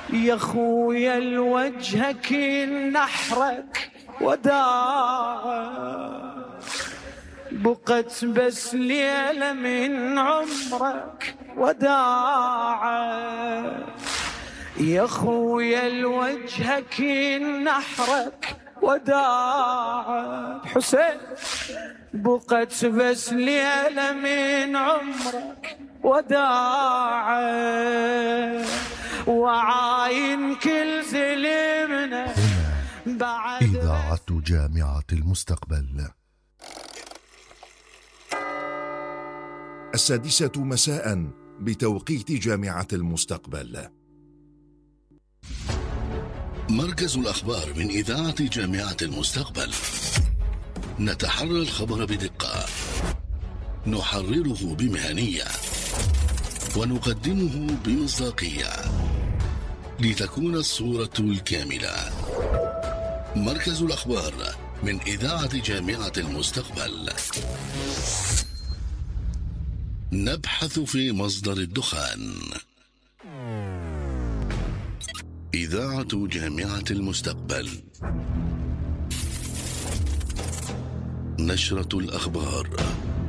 يا خويا لوجهك نحرك وداعا، بقت بس ليلة من عمرك وداعا. يا خويا لوجهك نحرك وداعا، حسين بقت بس ليلة من عمرك وداعا، وعاين كل زلمنا بعد. إذاعة جامعة المستقبل. 6:00 مساء بتوقيت جامعة المستقبل. مركز الأخبار من إذاعة جامعة المستقبل. نتحرى الخبر بدقة، نحرره بمهنية، ونقدمه بمصداقية لتكون الصورة الكاملة. مركز الأخبار من إذاعة جامعة المستقبل. نبحث في مصدر الدخان. إذاعة جامعة المستقبل. نشرة الأخبار.